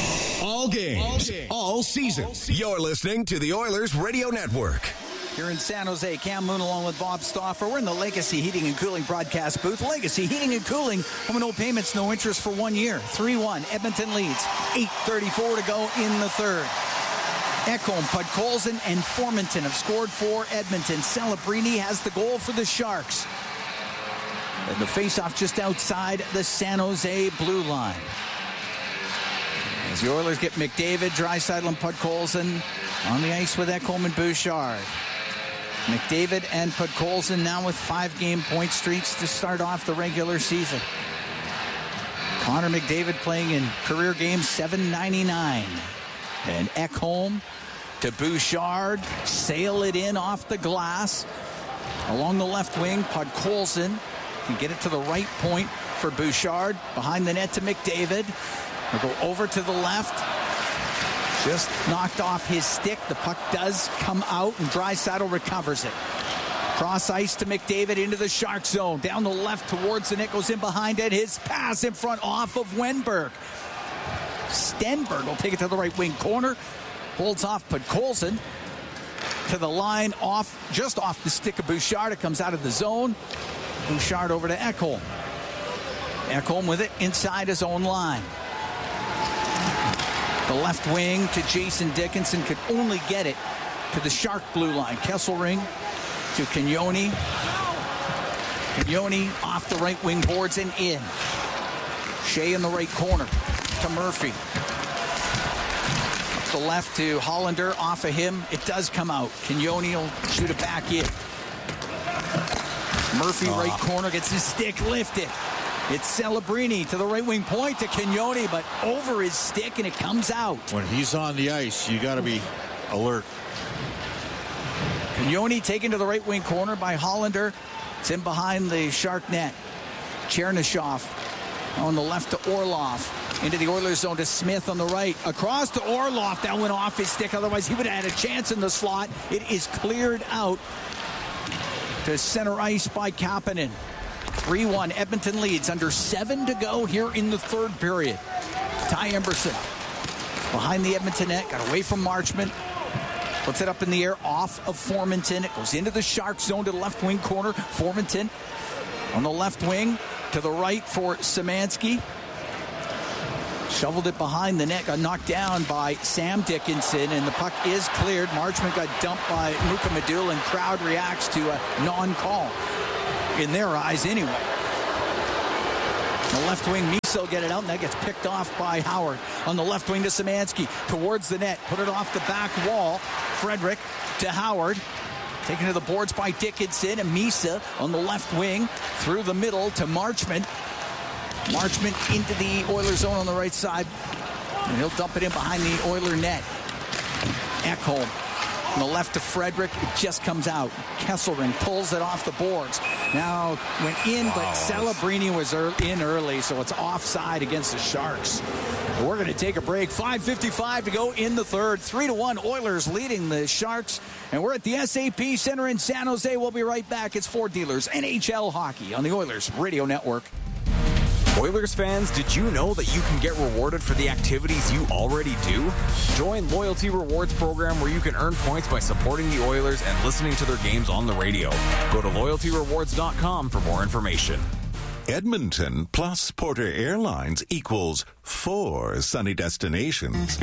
All games, all, games, all season. All season. You're listening to the Oilers Radio Network. Here in San Jose, Cam Moon along with Bob Stauffer. We're in the Legacy Heating and Cooling broadcast booth. Legacy Heating and Cooling. Home and no payments, no interest for one year. three one. Edmonton leads. eight thirty-four to go in the third. Ekholm, Podkolzin, and Formanton have scored for Edmonton. Celebrini has the goal for the Sharks. And the faceoff just outside the San Jose blue line. As the Oilers get McDavid, Draisaitl, and Podkolzin on the ice with Ekholm and Bouchard. McDavid and Podkolzin now with five-game point streaks to start off the regular season. Connor McDavid playing in career game seven ninety-nine. And Ekholm to Bouchard. Sail it in off the glass. Along the left wing, Podkolzin can get it to the right point for Bouchard. Behind the net to McDavid. He'll go over to the left. Just knocked off his stick. The puck does come out, and Draisaitl recovers it. Cross ice to McDavid into the Shark zone. Down the left towards the net. Goes in behind it. His pass in front off of Wenberg. Stenberg will take it to the right wing corner. Holds off Podkolzin to the line, off just off the stick of Bouchard. It comes out of the zone. Bouchard over to Ekholm. Ekholm with it inside his own line. The left wing to Jason Dickinson, could only get it to the Shark blue line. Kesselring to Cagnoni. Cagnoni off the right wing boards and in. Shea in the right corner to Murphy. Up the left to Hollander, off of him. It does come out. Cagnoni will shoot it back in. Murphy oh. right corner gets his stick lifted. It's Celebrini to the right wing point to Cagnoni, but over his stick, and it comes out. When he's on the ice, you got to be alert. Pignoni taken to the right wing corner by Hollander. It's in behind the Shark net. Chernyshov on the left to Orlov. Into the Oilers zone to Smith on the right. Across to Orlov. That went off his stick. Otherwise, he would have had a chance in the slot. It is cleared out to center ice by Kapanen. three one. Edmonton leads. Under seven to go here in the third period. Ty Emberson behind the Edmonton net. Got away from Marchment. Puts it up in the air off of Formenton. It goes into the Shark zone to the left wing corner. Formenton on the left wing to the right for Szymanski. Shoveled it behind the net, got knocked down by Sam Dickinson, and the puck is cleared. Marchment got dumped by Mukamadul, and crowd reacts to a non-call. In their eyes, anyway. The left wing, Miso get it out, and that gets picked off by Howard. On the left wing to Szymanski, towards the net, put it off the back wall. Frederick to Howard. Taken to the boards by Dickinson, and Misa on the left wing, through the middle to Marchment. Marchment into the Oiler zone on the right side. And he'll dump it in behind the Oiler net. Ekholm on the left to Frederick. It just comes out. Kesselring pulls it off the boards. Now went in, but oh, Celebrini was er- in early, so it's offside against the Sharks. We're going to take a break. five fifty-five to go in the third. three to one Oilers leading the Sharks. And we're at the S A P Center in San Jose. We'll be right back. It's Ford Dealers N H L Hockey on the Oilers Radio Network. Oilers fans, did you know that you can get rewarded for the activities you already do? Join Loyalty Rewards program where you can earn points by supporting the Oilers and listening to their games on the radio. Go to loyalty rewards dot com for more information. Edmonton plus Porter Airlines equals four sunny destinations.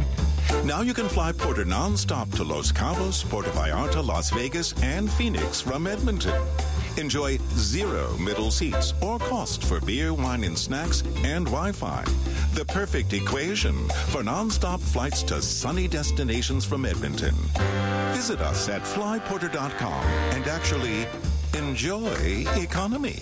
Now you can fly Porter nonstop to Los Cabos, Puerto Vallarta, Las Vegas, and Phoenix from Edmonton. Enjoy zero middle seats or cost for beer, wine, and snacks and Wi-Fi. The perfect equation for nonstop flights to sunny destinations from Edmonton. Visit us at fly porter dot com and actually enjoy economy.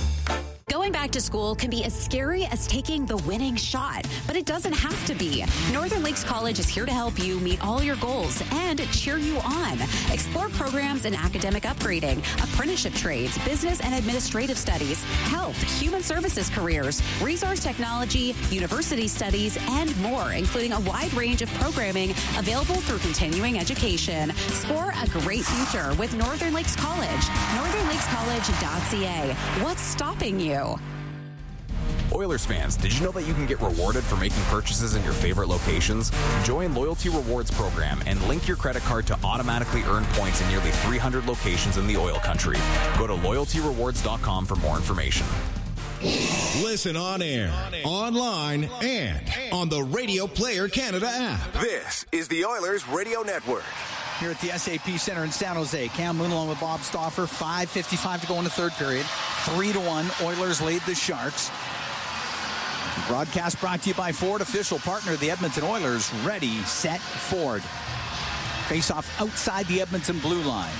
Going back to school can be as scary as taking the winning shot, but it doesn't have to be. Northern Lakes College is here to help you meet all your goals and cheer you on. Explore programs in academic upgrading, apprenticeship trades, business and administrative studies, health, human services careers, resource technology, university studies, and more, including a wide range of programming available through continuing education. Score a great future with Northern Lakes College. northern lakes college dot c a. What's stopping you? Oilers fans, did you know that you can get rewarded for making purchases in your favorite locations? Join Loyalty Rewards program and link your credit card to automatically earn points in nearly three hundred locations in the oil country. Go to loyalty rewards dot com for more information. Listen on air, online, and on the Radio Player Canada app. This is the Oilers Radio Network. Here at the S A P Center in San Jose, Cam Moon along with Bob Stauffer. five fifty-five to go in the third period. three to one Oilers lead the Sharks. Broadcast brought to you by Ford, official partner of the Edmonton Oilers. Ready, set, Ford. Face off outside the Edmonton blue line.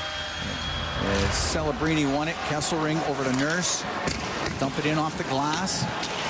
As Celebrini won it. Kesselring over to Nurse. Dump it in off the glass.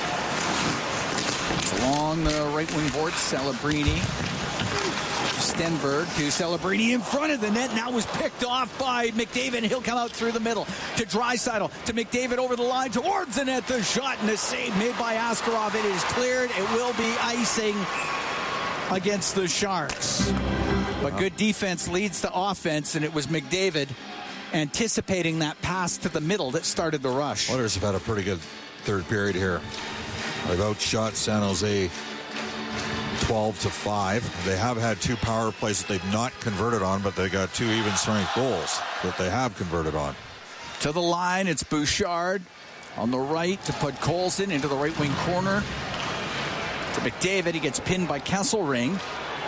It's along the right wing board. Celebrini. Stenberg to Celebrini in front of the net. Now was picked off by McDavid. He'll come out through the middle to Draisaitl, to McDavid over the line towards the net. The shot and the save made by Askarov. It is cleared. It will be icing against the Sharks. But good defense leads to offense, and it was McDavid anticipating that pass to the middle that started the rush. Oilers have had a pretty good third period here. They've outshot San Jose twelve to five. They have had two power plays that they've not converted on, but they got two even strength goals that they have converted on. To the line, it's Bouchard on the right to put Colson into the right wing corner. To McDavid, he gets pinned by Kesselring.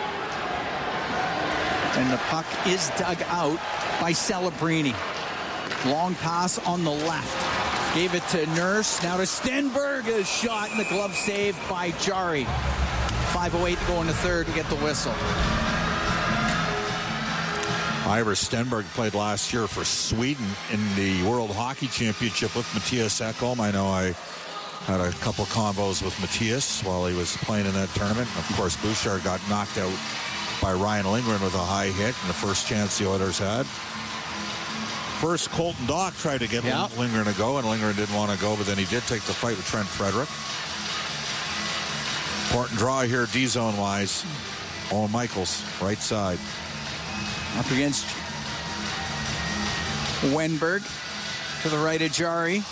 And the puck is dug out by Celebrini. Long pass on the left. Gave it to Nurse. Now to Stenberg. A shot and the glove saved by Jari. five oh eight to go in the third to get the whistle. Ivar Stenberg played last year for Sweden in the World Hockey Championship with Matthias Ekholm. I know I had a couple combos with Matthias while he was playing in that tournament. Of course, Bouchard got knocked out by Ryan Lindgren with a high hit and the first chance the Oilers had. First, Colton Dach tried to get yep. Lindgren to go, and Lindgren didn't want to go, but then he did take the fight with Trent Frederick. Important draw here, D-zone wise. Owen Michaels, right side. Up against Wenberg to the right of Jarry.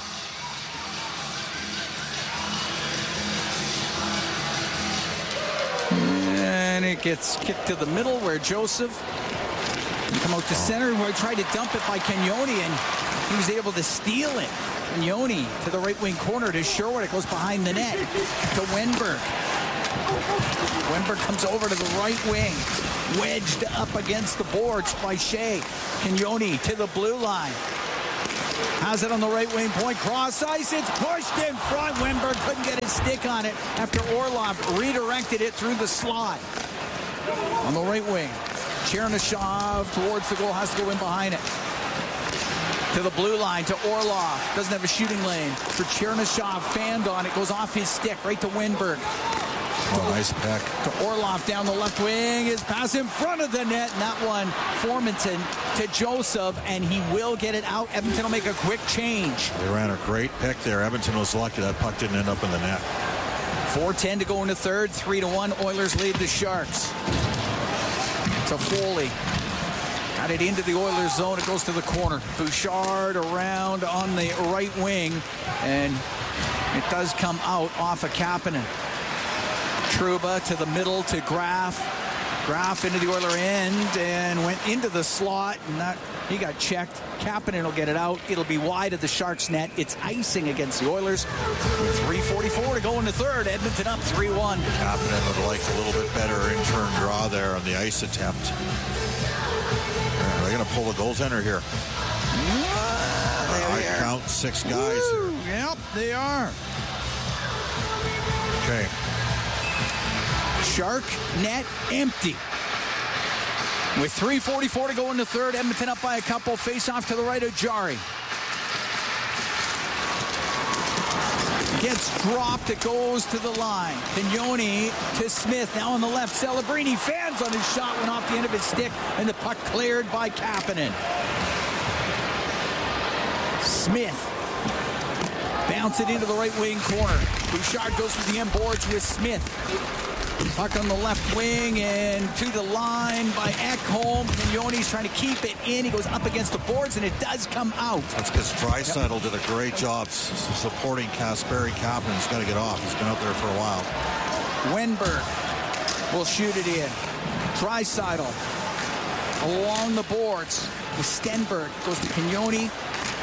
And it gets kicked to the middle where Joseph come out to center, where he tried to dump it by Cagnoni, and he was able to steal it. Cagnoni to the right wing corner to Sherwood. It goes behind the net to Wenberg. Wenberg comes over to the right wing, wedged up against the boards by Shea. Cagnoni to the blue line. Has it on the right wing point. Cross ice. It's pushed in front. Wenberg couldn't get his stick on it after Orlov redirected it through the slot. On the right wing. Chernyshov towards the goal. Has to go in behind it. To the blue line. To Orlov. Doesn't have a shooting lane. For Chernyshov. Fanned on it. Goes off his stick. Right to Wenberg. Oh, nice pack. To Orlov down the left wing. His pass in front of the net. And that one, Formanton to Joseph, and he will get it out. Edmonton will make a quick change. They ran a great pick there. Edmonton was lucky that puck didn't end up in the net. four ten to go in the third. three to one. Oilers lead the Sharks. To Foley. Got it into the Oilers zone. It goes to the corner. Bouchard around on the right wing, and it does come out off of Kapanen. Trouba to the middle to Graf. Graf into the Oiler end and went into the slot, and that he got checked. Kapanen will get it out. It'll be wide of the Sharks net. It's icing against the Oilers. With three forty-four to go in the third. Edmonton up three one. Kapanen would like a little bit better in-turn draw there on the ice attempt. They're going to pull the goaltender here. Uh, I count six guys. Woo, yep, they are. Okay. Shark net empty. With three forty-four to go in the third, Edmonton up by a couple. Face off to the right of Jarry. Gets dropped. It goes to the line. Cagnoni to Smith. Now on the left. Celebrini fans on his shot. Went off the end of his stick. And the puck cleared by Kapanen. Smith. Bounce it into the right wing corner. Bouchard goes to the end boards with Smith. Puck on the left wing and to the line by Ekholm. Cagnoni's trying to keep it in. He goes up against the boards, and it does come out. That's because Draisaitl did a great job supporting Kasperi Kapanen. He's got to get off. He's been out there for a while. Wenberg will shoot it in. Draisaitl along the boards with Stenberg. Goes to Cagnoni.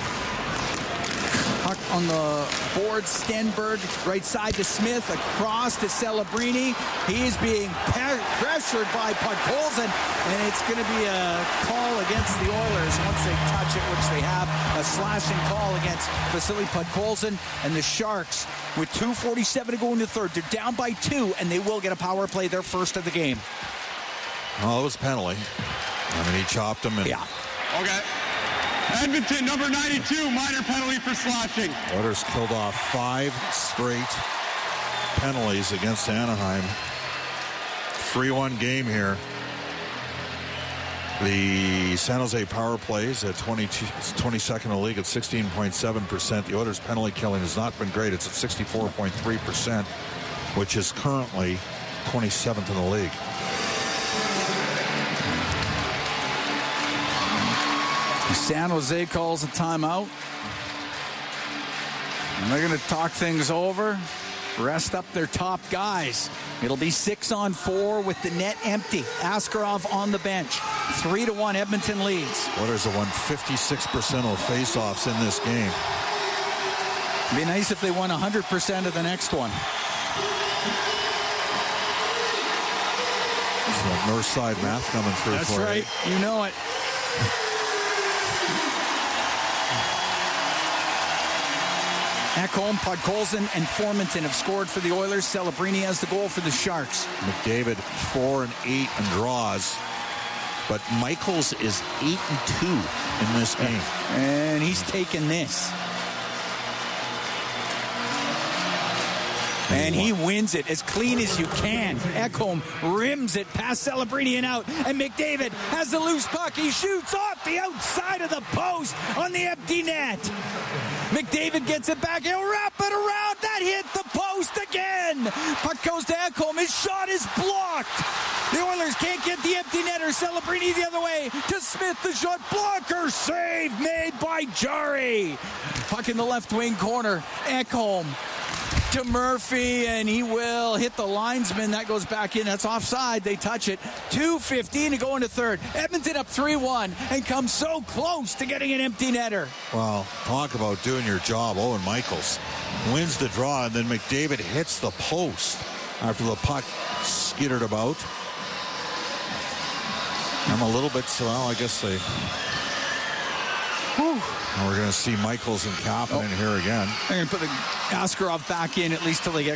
Puck on the board, Stenberg, right side to Smith, across to Celebrini. He is being pe- pressured by Podkolzin, and it's going to be a call against the Oilers once they touch it, which they have, a slashing call against Vasily Podkolzin. And the Sharks, with two forty-seven to go in the third, they're down by two, and they will get a power play, their first of the game. Well, it was a penalty. I mean, he chopped him. And yeah. Okay. Edmonton, number ninety-two, minor penalty for slashing. Oilers killed off five straight penalties against Anaheim. three one game here. The San Jose power plays at twenty-second in the league at sixteen point seven percent. The Oilers penalty killing has not been great. It's at sixty-four point three percent, which is currently twenty-seventh in the league. San Jose calls a timeout. And they're going to talk things over, rest up their top guys. It'll be six on four with the net empty. Askarov on the bench. Three to one, Edmonton leads. Oilers have won fifty-six percent of faceoffs in this game. It'd be nice if they won one hundred percent of the next one. This is north side math coming through. That's for right. You. you know it. Ekholm, Podkolzin, and Formanton have scored for the Oilers. Celebrini has the goal for the Sharks. McDavid, four and eight and draws. But Michaels is eight and two in this game. And he's taken this. And he wins it as clean as you can. Ekholm rims it past Celebrini and out. And McDavid has the loose puck. He shoots off the outside of the post on the empty net. McDavid gets it back. He'll wrap it around. That hit the post again. Puck goes to Ekholm. His shot is blocked. The Oilers can't get the empty netter. Celebrini the other way to Smith. The shot blocker save made by Jarry. Puck in the left wing corner. Ekholm to Murphy, and he will hit the linesman. That goes back in. That's offside. They touch it. two fifteen to go into third. Edmonton up three one and comes so close to getting an empty netter. Well, talk about doing your job. Owen Michaels wins the draw, and then McDavid hits the post after the puck skittered about. I'm a little bit, well, I guess they... Whew. And we're going to see Michaels and Kapanen oh. here again. They're going to put the Askarov back in at least till they get